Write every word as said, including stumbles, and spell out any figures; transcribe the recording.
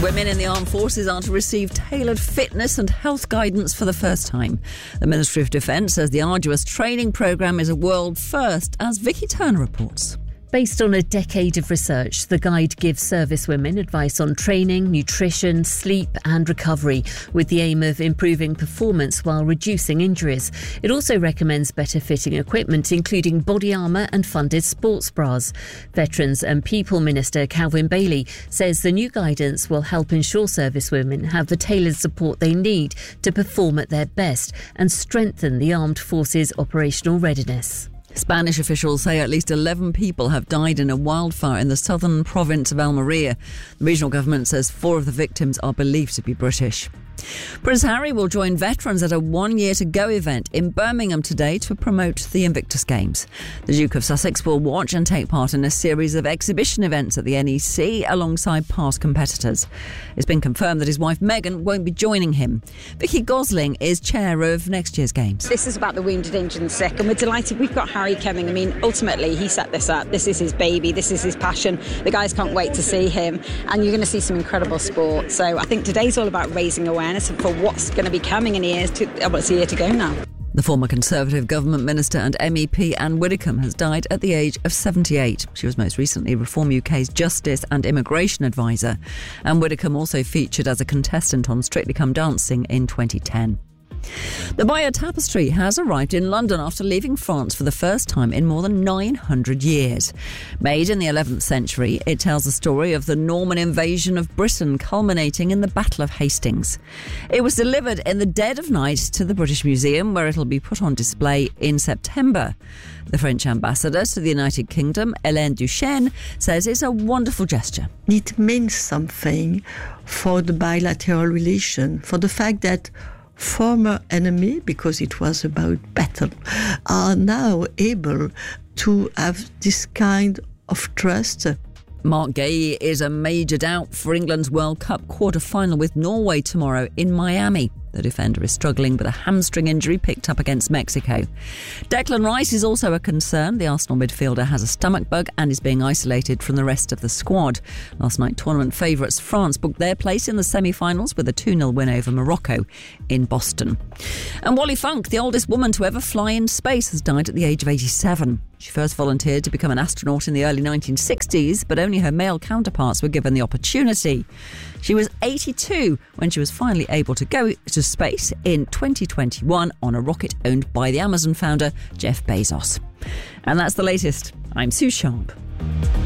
Women in the armed forces are to receive tailored fitness and health guidance for the first time. The Ministry of Defence says the arduous training programme is a world first, as Vicky Turner reports. Based on a decade of research, the guide gives servicewomen advice on training, nutrition, sleep and recovery, with the aim of improving performance while reducing injuries. It also recommends better fitting equipment, including body armour and funded sports bras. Veterans and People Minister Calvin Bailey says the new guidance will help ensure servicewomen have the tailored support they need to perform at their best and strengthen the armed forces' operational readiness. Spanish officials say at least eleven people have died in a wildfire in the southern province of Almeria. The regional government says four of the victims are believed to be British. Prince Harry will join veterans at a One Year to Go event in Birmingham today to promote the Invictus Games. The Duke of Sussex will watch and take part in a series of exhibition events at the N E C alongside past competitors. It's been confirmed that his wife Meghan won't be joining him. Vicky Gosling is chair of next year's Games. This is about the wounded, injured and sick, and we're delighted we've got Harry coming. I mean, ultimately he set this up. This is his baby, this is his passion. The guys can't wait to see him, and you're going to see some incredible sport. So I think today's all about raising awareness for what's going to be coming in years to, well, it's a year to go now. The former Conservative government minister and M E P Anne Widdecombe has died at the age of seventy-eight. She was most recently Reform U K's Justice and Immigration Advisor. Anne Widdecombe also featured as a contestant on Strictly Come Dancing in twenty ten. The Bayeux Tapestry has arrived in London after leaving France for the first time in more than nine hundred years. Made in the eleventh century, it tells the story of the Norman invasion of Britain culminating in the Battle of Hastings. It was delivered in the dead of night to the British Museum, where it'll be put on display in September. The French ambassador to the United Kingdom, Hélène Duchesne, says it's a wonderful gesture. It means something for the bilateral relation, for the fact that former enemy, because it was about battle, are now able to have this kind of trust. Mark Gay is a major doubt for England's World Cup quarter-final with Norway tomorrow in Miami. The defender is struggling with a hamstring injury picked up against Mexico. Declan Rice is also a concern. The Arsenal midfielder has a stomach bug and is being isolated from the rest of the squad. Last night, tournament favourites France booked their place in the semi-finals with a two nil win over Morocco in Boston. And Wally Funk, the oldest woman to ever fly in space, has died at the age of eighty-seven. She first volunteered to become an astronaut in the early nineteen sixties, but only her male counterparts were given the opportunity. She was eighty-two when she was finally able to go to space in twenty twenty-one on a rocket owned by the Amazon founder Jeff Bezos. And that's the latest. I'm Sue Sharp.